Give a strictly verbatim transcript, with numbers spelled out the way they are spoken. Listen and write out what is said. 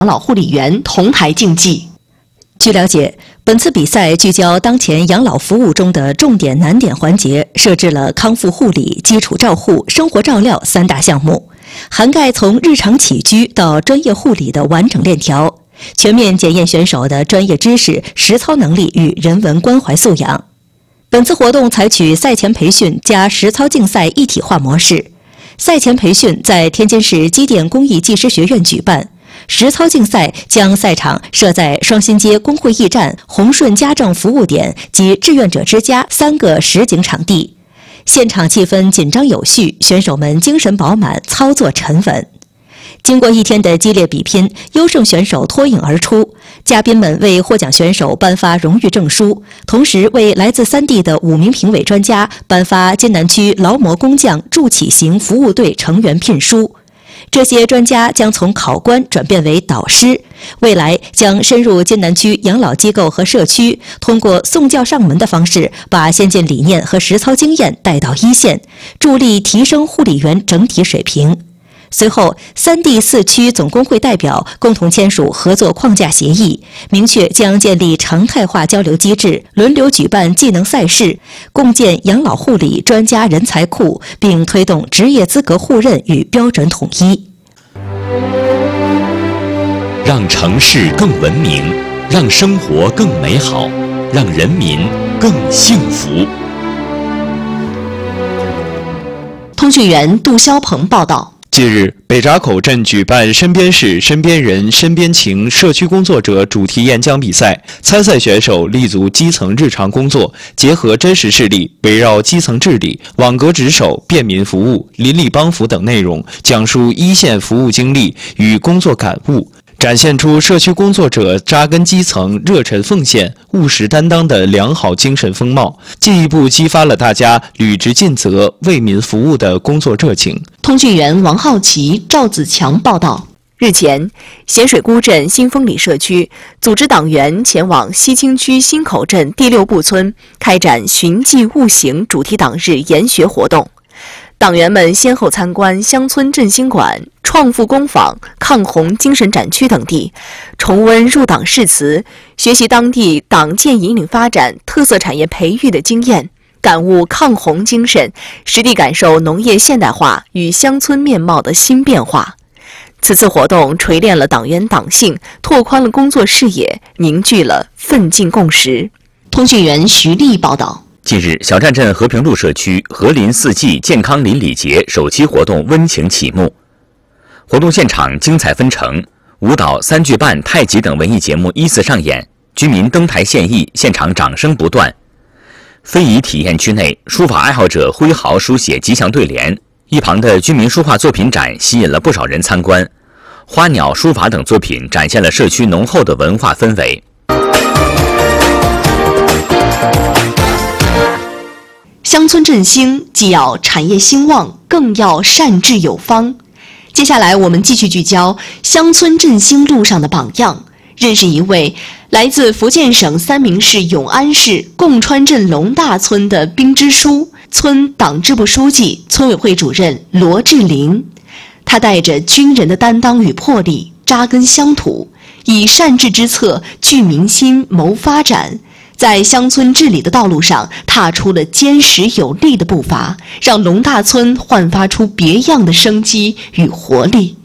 养老护理员同台竞技。 据了解，本次比赛聚焦当前养老服务中的重点难点环节，设置了康复护理、基础照护、生活照料三大项目，涵盖从日常起居到专业护理的完整链条，全面检验选手的专业知识、实操能力与人文关怀素养。本次活动采取赛前培训加实操竞赛一体化模式，赛前培训在天津市机电工艺技师学院举办，实操竞赛将赛场设在双新街工会驿站、宏顺家政服务点及志愿者之家三个实景场地。现场气氛紧张有序，选手们精神饱满，操作沉稳。经过一天的激烈比拼，优胜选手脱颖而出。嘉宾们为获奖选手颁发荣誉证书，同时为来自三地的五名评委专家颁发津南区劳模工匠助起行服务队成员聘书。这些专家将从考官转变为导师，未来将深入津南区养老机构和社区，通过送教上门的方式，把先进理念和实操经验带到一线，助力提升护理员整体水平。随后，三地四区总工会代表共同签署合作框架协议，明确将建立常态化交流机制，轮流举办技能赛事，共建养老护理专家人才库，并推动职业资格互认与标准统一。 让城市更文明，让生活更美好，让人民更幸福。 通讯员杜霄鹏报道。 近日，北闸口镇举办身边事、身边人、身边情社区工作者主题演讲比赛，参赛选手立足基层日常工作，结合真实事例，围绕基层治理、网格值守、便民服务、邻里帮扶等内容，讲述一线服务经历与工作感悟，展现出社区工作者扎根基层、热忱奉献、务实担当的良好精神风貌，进一步激发了大家履职尽责、为民服务的工作热情。 通讯员王浩奇、赵子强报道。 日前，咸水沽镇新丰里社区组织党员前往西青区新口镇第六步村开展寻迹悟行主题党日研学活动。党员们先后参观乡村振兴馆、创富工坊、抗洪精神展区等地，重温入党誓词，学习当地党建引领发展、特色产业培育的经验，感悟抗洪精神，实地感受农业现代化与乡村面貌的新变化。此次活动锤炼了党员党性，拓宽了工作视野，凝聚了奋进共识。 通讯员徐丽报道。 近日，小站镇和平路社区和林四季健康邻里节首期活动温情启幕。活动现场精彩纷呈，舞蹈、三句半、太极等文艺节目依次上演，居民登台献艺，现场掌声不断。非遗体验区内，书法爱好者挥毫书写吉祥对联，一旁的居民书画作品展吸引了不少人参观。花鸟、书法等作品展现了社区浓厚的文化氛围。 乡村振兴既要产业兴旺，更要善治有方。接下来我们继续聚焦乡村振兴路上的榜样，认识一位来自福建省三明市永安市贡川镇龙大村的冰之书村党支部书记、村委会主任罗志林。他带着军人的担当与魄力，扎根乡土，以善治之策聚民心、谋发展，在乡村治理的道路上踏出了坚实有力的步伐，让龙大村焕发出别样的生机与活力。